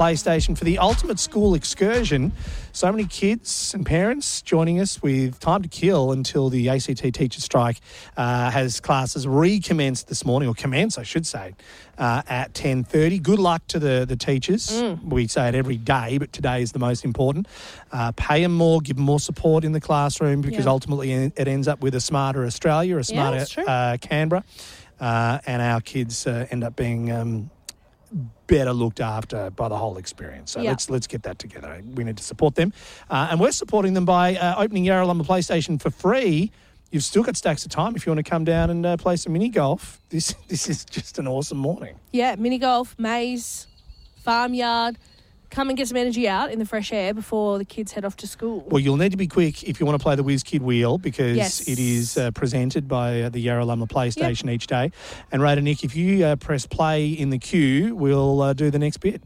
PlayStation for the ultimate school excursion. So many kids and parents joining us with time to kill until the ACT teacher strike has classes recommenced this morning, or commence, I should say, at 10:30. Good luck to the teachers. We say it every day, but today is the most important. Pay them more, give them more support in the classroom, because ultimately it ends up with a smarter Australia, a smarter Canberra, and our kids end up being better looked after by the whole experience. So let's get that together. We need to support them. And we're supporting them by opening Yarralumla PlayStation for free. You've still got stacks of time if you want to come down and play some mini golf. This is just an awesome morning. Yeah, mini golf, maze, farmyard. Come and get some energy out in the fresh air before the kids head off to school. Well, you'll need to be quick if you want to play the Whiz Kid Wheel, because it is presented by the Yarralumla PlayStation each day. And Raider Nick, if you press play in the queue, we'll do the next bit.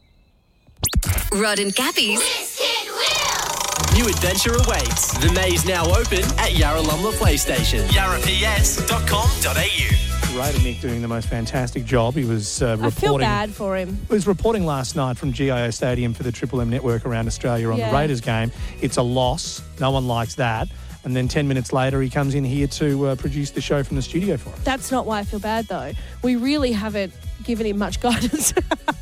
Rod and Gabby's Whiz Kid Wheel. New adventure awaits. The maze now open at Yarralumla PlayStation. yarraps.com.au. Raider Nick doing the most fantastic job. He was reporting. I feel bad for him. He was reporting last night from GIO Stadium for the Triple M network around Australia on the Raiders game. It's a loss. No one likes that. And then 10 minutes later, he comes in here to produce the show from the studio for us. That's not why I feel bad, though. We really haven't given him much guidance.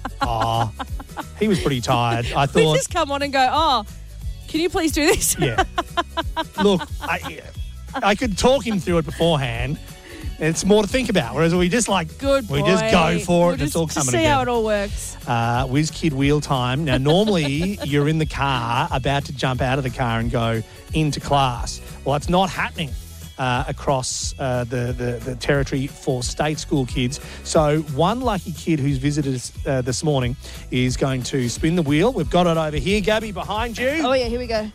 He was pretty tired. I thought. We just come on and go, can you please do this? Yeah. Look, I could talk him through it beforehand. It's more to think about, whereas we just just go for it and it's all coming together. See how it all works. Whiz Kid Wheel time. Now, normally you're in the car about to jump out of the car and go into class. Well, it's not happening across the territory for state school kids. So one lucky kid who's visited us this morning is going to spin the wheel. We've got it over here. Gabby, behind you. Oh, yeah, here we go.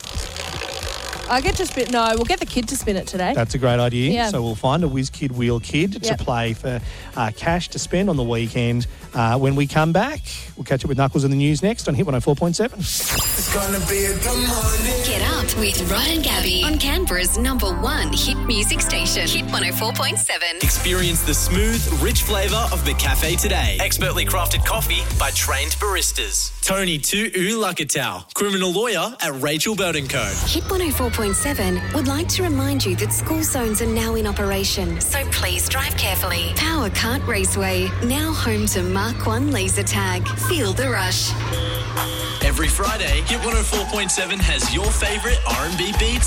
I get to spin. No, we'll get the kid to spin it today. That's a great idea. Yeah. So we'll find a Whiz Kid Wheel kid to play for cash to spend on the weekend. When we come back, we'll catch up with Knuckles in the news next on Hit 104.7. It's gonna be a good morning. Get up with Rod and Gabby on Canberra's #1 hit music station, Hit 104.7. Experience the smooth, rich flavour of McCafe today. Expertly crafted coffee by trained baristas. Tony Tu'u Lakatau, criminal lawyer at Rachel Burton Co. Hit 104.7 would like to remind you that school zones are now in operation, so please drive carefully. Power Kart Raceway, now home to Mark 1 laser tag. Feel the rush. Every Friday, Hit 104.7 has your favourite R&B beats